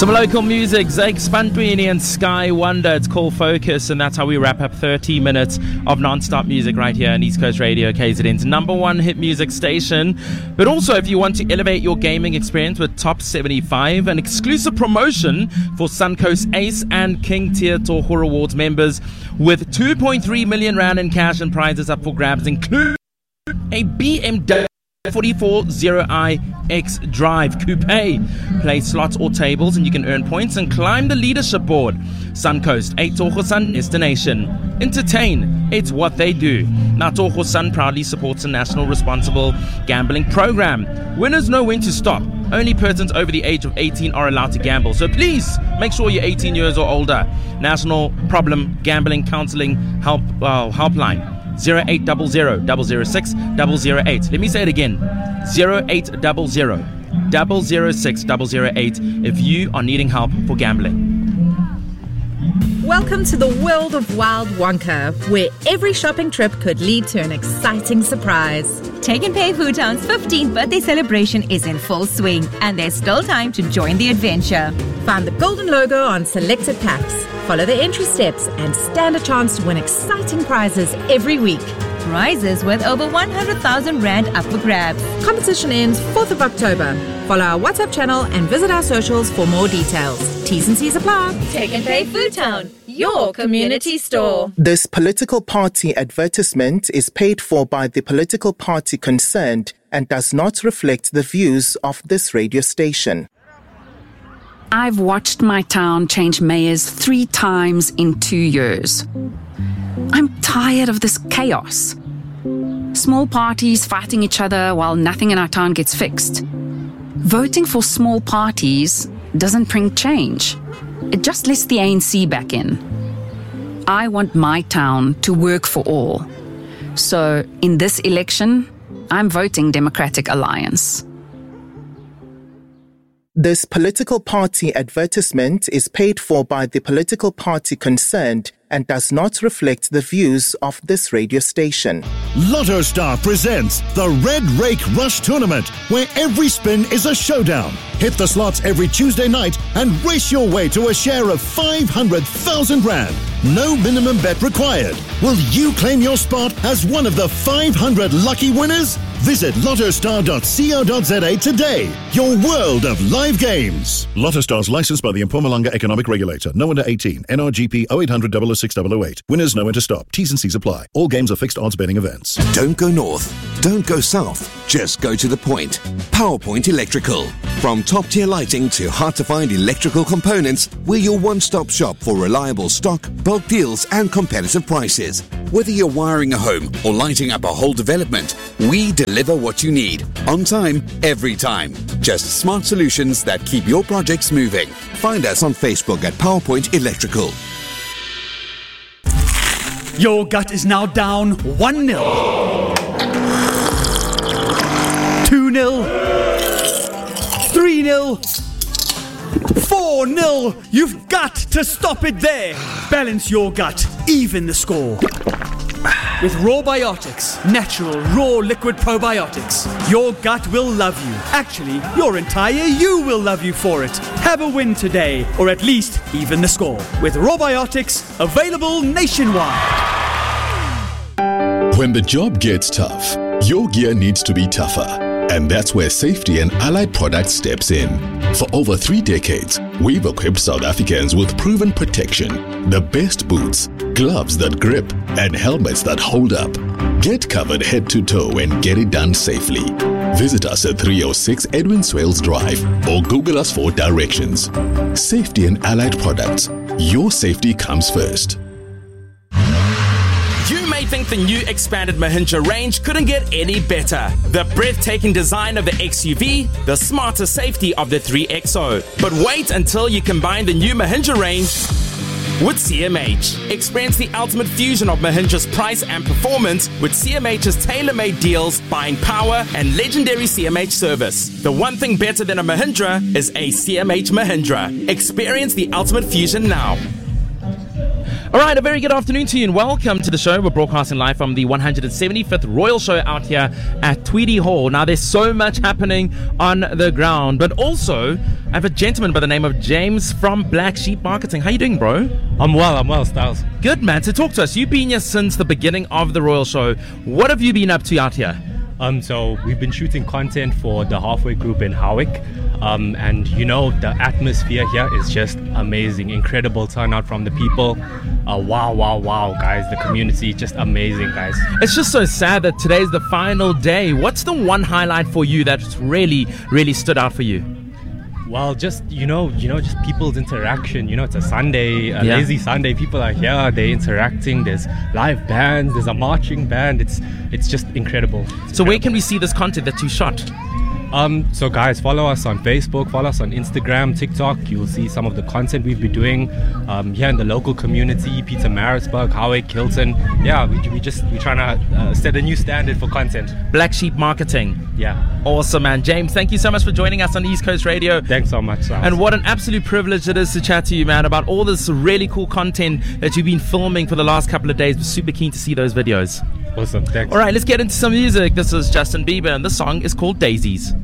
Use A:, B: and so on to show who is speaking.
A: Some local music, Zake Spantwini and Sky Wonder. It's called Focus, and that's how we wrap up 30 minutes of non-stop music right here on East Coast Radio, KZN's number one hit music station. But also, if you want to elevate your gaming experience with Top 75, an exclusive promotion for Suncoast Ace and King Tier Tohor Awards members with 2.3 million rand in cash and prizes up for grabs, include a BMW 440i X Drive Coupe. Play slots or tables and you can earn points and climb the leadership board. Suncoast, a Togo Sun destination. Entertain, it's what they do. Now Togo Sun proudly supports a national responsible gambling program. Winners know when to stop. Only persons over the age of 18 are allowed to gamble. So please make sure you're 18 years or older. National Problem Gambling Counseling Helpline. 0800 006 008. Let me say it again. 0800 006 008 if you are needing help for gambling.
B: Welcome to the world of Wild Wonka, where every shopping trip could lead to an exciting surprise.
C: Take and Pay Food Town's 15th birthday celebration is in full swing, and there's still time to join the adventure.
B: Find the golden logo on selected packs, follow the entry steps, and stand a chance to win exciting prizes every week.
C: Prizes worth over 100,000 Rand up for grabs.
B: Competition ends 4th of October. Follow our WhatsApp channel and visit our socials for more details. T's and C's apply.
C: Take and Pay Food Town, your community store.
D: This political party advertisement is paid for by the political party concerned and does not reflect the views of this radio station.
E: I've watched my town change mayors 3 times in 2 years. I'm tired of this chaos. Small parties fighting each other while nothing in our town gets fixed. Voting for small parties doesn't bring change. It just lets the ANC back in. I want my town to work for all. So, in this election, I'm voting Democratic Alliance.
D: This political party advertisement is paid for by the political party concerned and does not reflect the views of this radio station.
F: Lotto Star presents the Red Rake Rush Tournament, where every spin is a showdown. Hit the slots every Tuesday night and race your way to a share of 500,000 Rand. No minimum bet required. Will you claim your spot as one of the 500 lucky winners? Visit lottostar.co.za today. Your world of live games. Lotto Star's licensed by the Mpumalanga Economic Regulator. No under 18. NRGP 0800 06008. Winners know when to stop. T's and C's apply. All games are fixed odds betting events.
G: Don't go north. Don't go south. Just go to the point. PowerPoint Electrical. From top-tier lighting to hard-to-find electrical components, we're your one-stop shop for reliable stock, bulk deals, and competitive prices. Whether you're wiring a home or lighting up a whole development, we deliver what you need. On time, every time. Just smart solutions that keep your projects moving. Find us on Facebook at PowerPoint Electrical.
H: Your gut is now down 1-0. 2-0. 3-0. 4-0. You've got to stop it there. Balance your gut. Even the score. With Raw Biotics, natural, raw liquid probiotics, your gut will love you. Actually, your entire you will love you for it. Have a win today, or at least even the score. With Raw Biotics, available nationwide.
I: When the job gets tough, your gear needs to be tougher. And that's where Safety and Allied Products steps in. For over 3 decades, we've equipped South Africans with proven protection, the best boots, gloves that grip, and helmets that hold up. Get covered head to toe and get it done safely. Visit us at 306 Edwin Swales Drive or Google us for directions. Safety and Allied Products. Your safety comes first.
A: You may think the new expanded Mahindra range couldn't get any better. The breathtaking design of the XUV, the smarter safety of the 3XO. But wait until you combine the new Mahindra range with CMH. Experience the ultimate fusion of Mahindra's price and performance with CMH's tailor-made deals, buying power, and legendary CMH service. The one thing better than a Mahindra is a CMH Mahindra. Experience the ultimate fusion now. All right, a very good afternoon to you and welcome to the show. We're broadcasting live from the 175th Royal Show out here at Tweedy Hall. Now, there's so much happening on the ground, but also I have a gentleman by the name of James from Black Sheep Marketing. How you doing, bro?
J: I'm well, Styles.
A: Good, man. So talk to us. You've been here since the beginning of the Royal Show. What have you been up to out here?
J: So we've been shooting content for the Halfway Group in Howick. And you know, the atmosphere here is just amazing. Incredible turnout from the people. Wow, guys. The community, just amazing, guys.
A: It's just so sad that today's the final day. What's the one highlight for you that's really, really stood out for you?
J: Well, just, just people's interaction. It's a Sunday, a lazy Sunday. People are here, they're interacting. There's live bands, there's a marching band. It's just incredible.
A: So where can we see this content that you shot?
J: So guys, follow us on Facebook, follow us on Instagram, TikTok. You'll see some of the content we've been doing here in the local community, Pietermaritzburg, Howick, Hilton. Yeah, we're trying to set a new standard for content.
A: Black Sheep Marketing.
J: Yeah.
A: Awesome, man. James, thank you so much for joining us on East Coast Radio.
J: Thanks so much, Sal.
A: And what an absolute privilege it is to chat to you, man, about all this really cool content that you've been filming for the last couple of days. We're super keen to see those videos.
J: Awesome, thanks.
A: All right, let's get into some music. This is Justin Bieber, and the song is called Daisies.